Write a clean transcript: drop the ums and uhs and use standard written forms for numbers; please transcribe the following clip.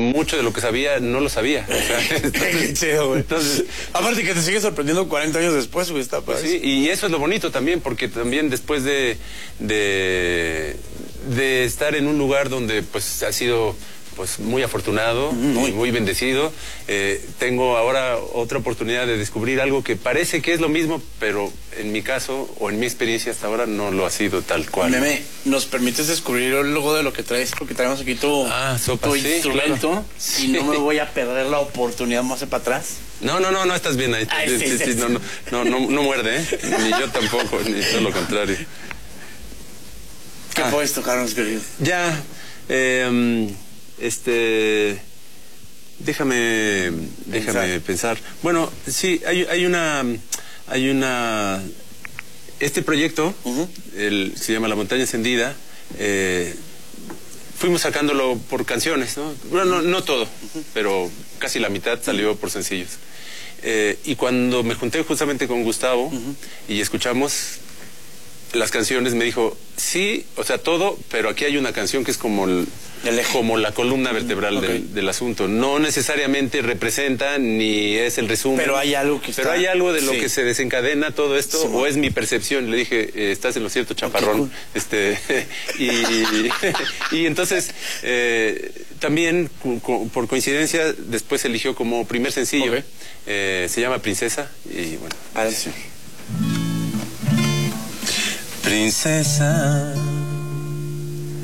mucho de lo que sabía no lo sabía. O sea, Qué chido, güey. Entonces, aparte que te sigue sorprendiendo 40 años después, güey, está padre. sí, y eso es lo bonito también, porque también después de estar en un lugar donde pues ha sido pues muy afortunado, muy bendecido, tengo ahora otra oportunidad de descubrir algo que parece que es lo mismo, pero en mi caso o en mi experiencia hasta ahora no lo ha sido tal cual. Meme, ¿nos permites descubrir algo de lo que traes? Porque traemos aquí tu instrumento, claro. Y no me voy a perder la oportunidad más para atrás. No, estás bien ahí. Ay, sí. No muerde, ¿eh? Ni yo tampoco, ni todo lo contrario. ¿Qué puedes tocarnos, querido? Ya, déjame pensar. Bueno, sí, hay una este proyecto, se llama La Montaña Encendida. Fuimos sacándolo por canciones, ¿no? Bueno, no todo, pero casi la mitad salió por sencillos. Y cuando me junté justamente con Gustavo y escuchamos las canciones, me dijo, sí, o sea, todo, pero aquí hay una canción que es como como la columna vertebral del asunto. No necesariamente representa ni es el resumen. Pero hay algo que Pero hay algo de lo que se desencadena todo esto, sí, o es mi percepción. Le dije, estás en lo cierto, chaparrón. Y entonces, también, por coincidencia, después eligió como primer sencillo. Se llama Princesa, y bueno. Adelante. Princesa,